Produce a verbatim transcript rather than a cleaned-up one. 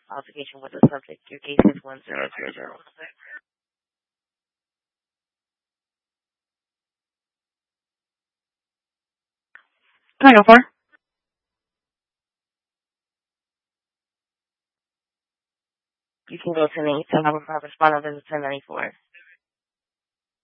altercation with the subject. Your case is one zero zero zero. nine oh four. You can go to the to have a respondent visit ten ninety-four.